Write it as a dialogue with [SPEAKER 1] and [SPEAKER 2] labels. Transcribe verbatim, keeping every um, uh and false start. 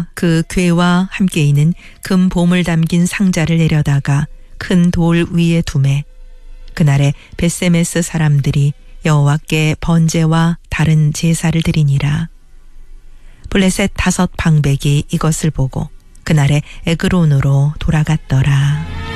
[SPEAKER 1] 그가 그 궤와 함께 있는 금 보물 담긴 상자를 내려다가 큰 돌 위에 두매 그날에 벳세메스 사람들이 여호와께 번제와 다른 제사를 드리니라. 블레셋 다섯 방백이 이것을 보고 그날에 에그론으로 돌아갔더라.